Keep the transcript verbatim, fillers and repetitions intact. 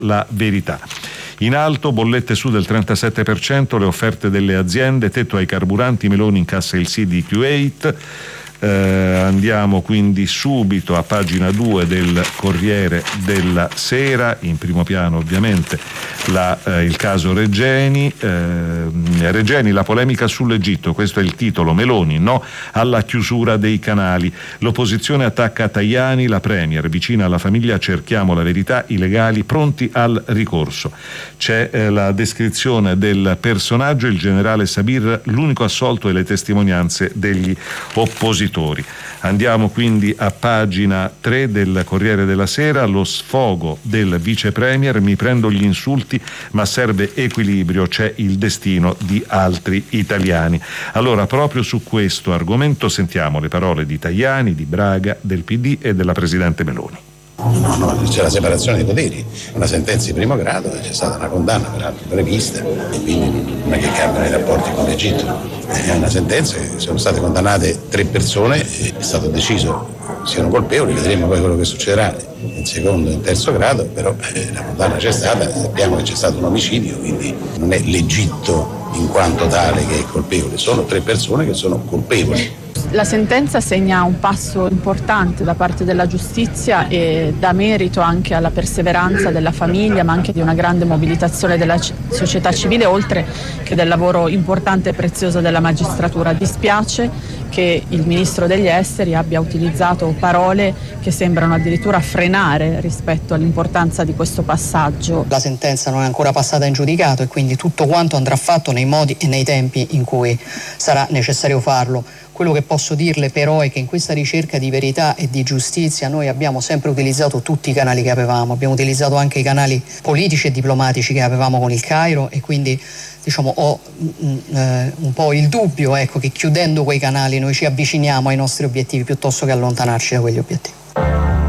la verità. In alto, bollette su del trentasette per cento, le offerte delle aziende, tetto ai carburanti, Meloni incassa il sì di Kuwait. Eh, andiamo quindi subito a pagina due del Corriere della Sera, in primo piano ovviamente la, eh, il caso Regeni. Eh, Regeni, la polemica sull'Egitto, questo è il titolo. Meloni, no alla chiusura dei canali. L'opposizione attacca Tajani, la Premier vicina alla famiglia, cerchiamo la verità, i legali pronti al ricorso. C'è eh, la descrizione del personaggio, il generale Sabir, l'unico assolto e le testimonianze degli oppositori. Andiamo quindi a pagina tre del Corriere della Sera, lo sfogo del vice premier, mi prendo gli insulti ma serve equilibrio, c'è il destino di altri italiani. Allora, proprio su questo argomento sentiamo le parole di Tajani, di Braga, del P D e della Presidente Meloni. No, no, c'è la separazione dei poteri, una sentenza di primo grado, c'è stata una condanna peraltro prevista e quindi non è che cambiano i rapporti con l'Egitto. È una sentenza che sono state condannate tre persone, è stato deciso siano colpevoli, vedremo poi quello che succederà in secondo e in terzo grado, però eh, la condanna c'è stata, sappiamo che c'è stato un omicidio, quindi non è l'Egitto in quanto tale che è colpevole, sono tre persone che sono colpevoli. La sentenza segna un passo importante da parte della giustizia e dà merito anche alla perseveranza della famiglia, ma anche di una grande mobilitazione della c- società civile, oltre che del lavoro importante e prezioso della magistratura. Dispiace che il ministro degli esteri abbia utilizzato parole che sembrano addirittura frenare rispetto all'importanza di questo passaggio. La sentenza non è ancora passata in giudicato e quindi tutto quanto andrà fatto nei modi e nei tempi in cui sarà necessario farlo. Quello che posso dirle però è che in questa ricerca di verità e di giustizia noi abbiamo sempre utilizzato tutti i canali che avevamo, abbiamo utilizzato anche i canali politici e diplomatici che avevamo con il Cairo e quindi diciamo ho mh, eh, un po' il dubbio ecco, che chiudendo quei canali noi ci avviciniamo ai nostri obiettivi piuttosto che allontanarci da quegli obiettivi.